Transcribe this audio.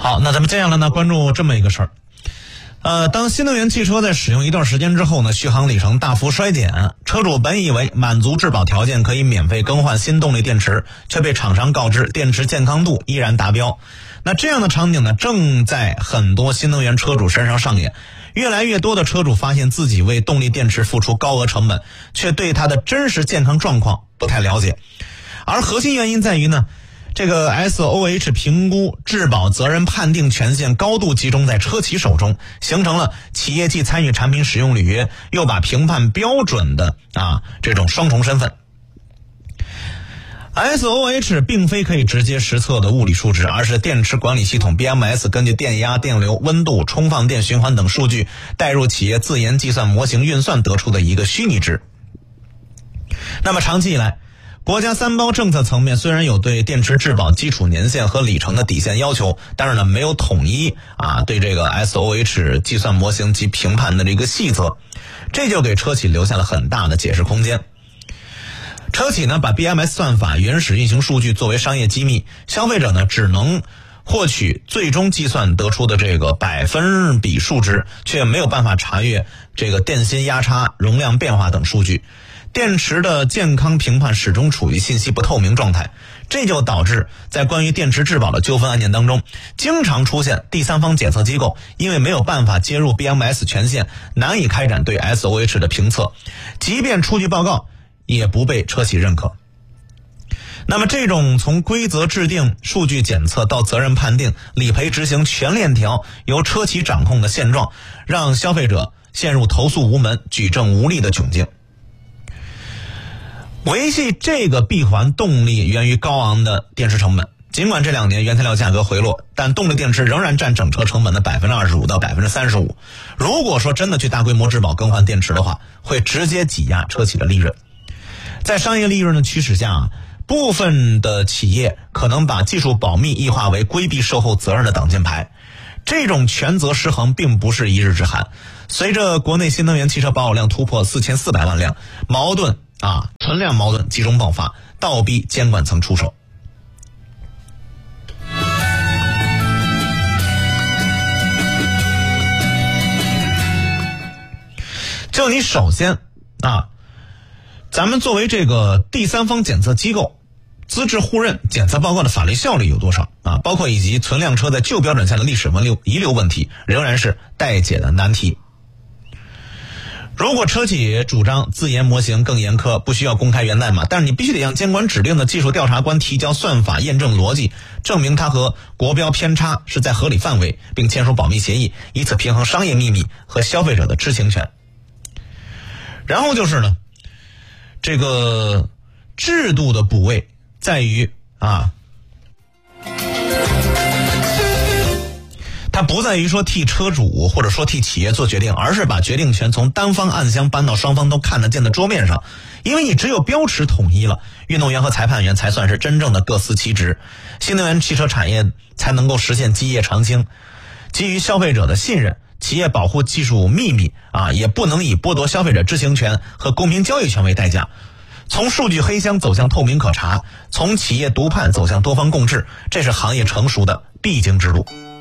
好，那咱们接下来呢，关注这么一个事儿。当新能源汽车在使用一段时间之后呢，续航里程大幅衰减，车主本以为满足质保条件可以免费更换新动力电池，却被厂商告知电池健康度依然达标。那这样的场景呢，正在很多新能源车主身上上演。越来越多的车主发现自己为动力电池付出高额成本，却对它的真实健康状况不太了解。而核心原因在于呢，这个 SOH 评估质保责任判定权限高度集中在车企手中，形成了企业既参与产品使用履约，又把评判标准的这种双重身份。SOH 并非可以直接实测的物理数值，而是电池管理系统 BMS 根据电压、电流、温度、充放电循环等数据，带入企业自研计算模型运算得出的一个虚拟值。那么长期以来，国家三包政策层面虽然有对电池质保基础年限和里程的底线要求，但是呢没有统一对这个 SOH 计算模型及评判的这个细则，这就给车企留下了很大的解释空间。车企呢把 BMS 算法原始运行数据作为商业机密，消费者呢只能获取最终计算得出的这个百分比数值，却没有办法查阅这个电芯压差、容量变化等数据。电池的健康评判始终处于信息不透明状态，这就导致在关于电池质保的纠纷案件当中，经常出现第三方检测机构因为没有办法接入 BMS 权限，难以开展对 SOH 的评测，即便出具报告也不被车企认可。那么这种从规则制定、数据检测到责任判定、理赔执行全链条由车企掌控的现状，让消费者陷入投诉无门、举证无力的窘境。维系这个闭环动力源于高昂的电池成本，尽管这2年原材料价格回落，但动力电池仍然占整车成本的 25% 到 35%。 如果说真的去大规模质保更换电池的话，会直接挤压车企的利润。在商业利润的驱使下，部分的企业可能把技术保密异化为规避售后责任的挡箭牌。这种权责失衡并不是一日之寒，随着国内新能源汽车保有量突破4400万辆，存量矛盾集中爆发，倒逼监管层出手。就你首先咱们作为这个第三方检测机构，资质互认检测报告的法律效力有多少包括以及存量车在旧标准下的历史遗留问题，仍然是待解的难题。如果车企主张自研模型更严苛，不需要公开源代码，但是你必须得向监管指定的技术调查官提交算法验证逻辑，证明它和国标偏差是在合理范围，并签署保密协议，以此平衡商业秘密和消费者的知情权。然后就是呢，这个制度的补位在于它不在于说替车主或者说替企业做决定，而是把决定权从单方暗箱搬到双方都看得见的桌面上。因为你只有标尺统一了，运动员和裁判员才算是真正的各司其职，新能源汽车产业才能够实现基业长青。基于消费者的信任，企业保护技术秘密也不能以剥夺消费者知情权和公平交易权为代价。从数据黑箱走向透明可查，从企业独判走向多方共治，这是行业成熟的必经之路。